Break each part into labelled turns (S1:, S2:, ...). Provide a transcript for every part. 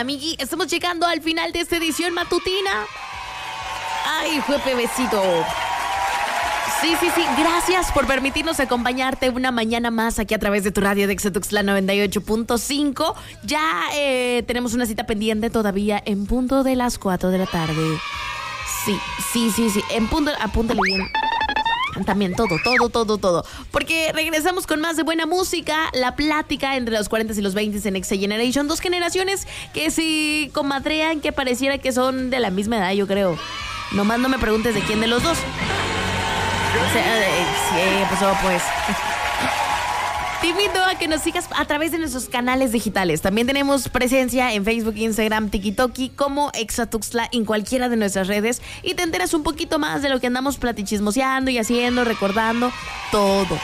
S1: amigui, estamos llegando al final de esta edición matutina. Ay, Juepe, besito. Sí. Gracias por permitirnos acompañarte una mañana más aquí a través de tu radio de Xtuxtla 98.5. Ya tenemos una cita pendiente todavía en punto de las 4 de la tarde. Sí. En punto, apúntale bien. También todo. Porque regresamos con más de buena música, la plática entre los 40 y los 20 en Next Generation. Dos generaciones que se comadrean, que pareciera que son de la misma edad, yo creo. Nomás no me preguntes de quién de los dos. O sea, pues. Te invito a que nos sigas a través de nuestros canales digitales. También tenemos presencia en Facebook, Instagram, TikTok como Xtuxtla en cualquiera de nuestras redes. Y te enteras un poquito más de lo que andamos platichismoseando y haciendo, recordando. Todo.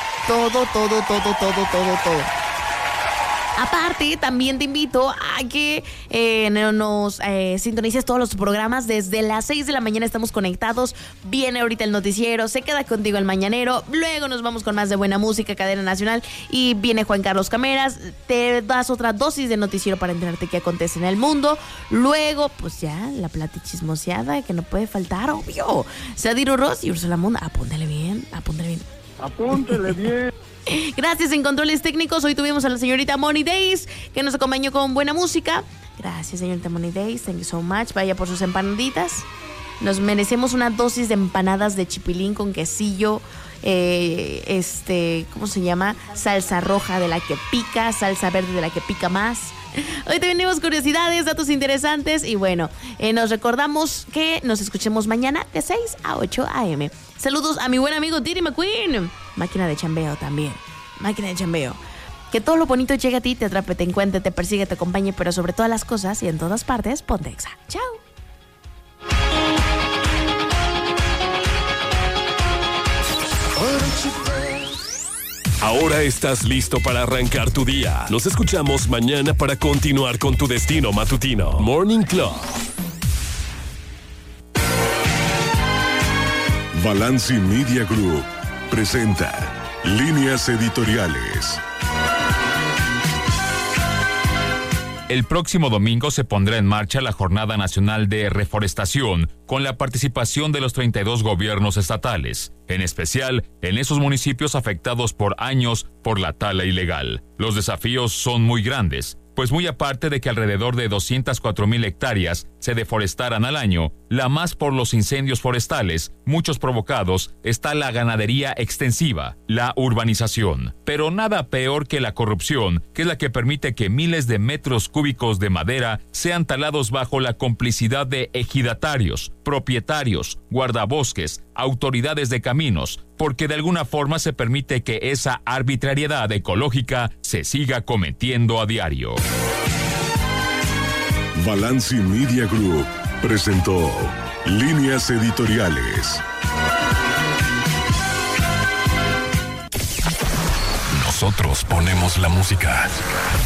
S1: Aparte, también te invito a que nos sintonices todos los programas. Desde las 6 de la mañana estamos conectados. Viene ahorita el noticiero, se queda contigo el mañanero. Luego nos vamos con más de buena música, cadena nacional. Y viene Juan Carlos Cameras. Te das otra dosis de noticiero para enterarte qué acontece en el mundo. Luego, pues ya, la platichismoseada que no puede faltar, obvio. Sadir Urroz y Úrsula Munda. Apúntale bien.
S2: Apúntele bien.
S1: Gracias en controles técnicos. Hoy tuvimos a la señorita Moni Days, que nos acompañó con buena música. Gracias, señorita Moni Days. Thank you so much. Vaya por sus empanaditas. Nos merecemos una dosis de empanadas de chipilín con quesillo. ¿Cómo se llama? Salsa roja de la que pica, salsa verde de la que pica más. Hoy tenemos curiosidades, datos interesantes y bueno, nos recordamos que nos escuchemos mañana de 6 a 8 a.m. Saludos a mi buen amigo Diddy McQueen. Máquina de chambeo también. Máquina de chambeo. Que todo lo bonito llegue a ti, te atrape, te encuentre, te persigue, te acompañe, pero sobre todas las cosas y en todas partes, ponte Exa. Chao.
S3: Ahora estás listo para arrancar tu día. Nos escuchamos mañana para continuar con tu destino matutino. Morning Club.
S4: Balanci Media Group presenta Líneas Editoriales.
S5: El próximo domingo se pondrá en marcha la Jornada Nacional de Reforestación con la participación de los 32 gobiernos estatales, en especial en esos municipios afectados por años por la tala ilegal. Los desafíos son muy grandes, pues muy aparte de que alrededor de 204,000 hectáreas se deforestaran al año, la más por los incendios forestales, muchos provocados, está la ganadería extensiva, la urbanización. Pero nada peor que la corrupción, que es la que permite que miles de metros cúbicos de madera sean talados bajo la complicidad de ejidatarios, propietarios, guardabosques, autoridades de caminos, porque de alguna forma se permite que esa arbitrariedad ecológica se siga cometiendo a diario.
S4: Balanci Media Group presentó Líneas Editoriales.
S3: Nosotros ponemos la música.